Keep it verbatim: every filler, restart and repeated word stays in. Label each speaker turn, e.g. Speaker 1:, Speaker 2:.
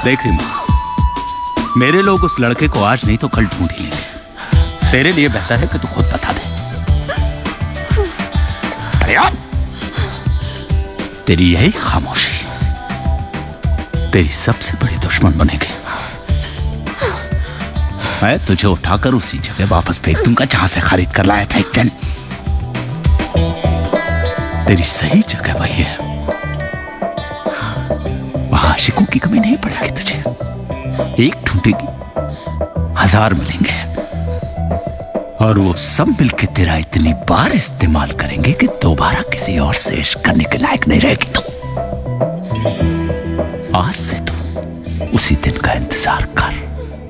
Speaker 1: देख रिमा, मेरे लोग उस लड़के को आज नहीं तो कल ढूंढ ही लेंगे। तेरे लिए बेहतर है कि तू खुद बता दे। अरे यार, तेरी यही खामोशी तेरी सबसे बड़ी दुश्मन बनेगी। मैं तुझे उठाकर उसी जगह वापस फेंक दूंगा जहां से खरीद कर लाया था एक दिन। तेरी सही जगह वही है, वहां आशिकों की कमी नहीं पड़ेगी तुझे। एक ढूंढेगी, हजार मिलेंगे, और वो सब मिलके तेरा इतनी बार इस्तेमाल करेंगे कि दोबारा किसी और से इश्क करने के लायक नहीं रहेगी तू। आज से तू उसी दिन का इंतजार कर।